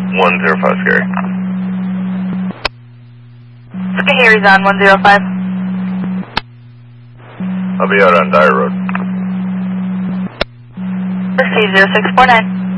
105 Scary. Scary's on 105. I'll be out on Dyer Road. Proceed 0649.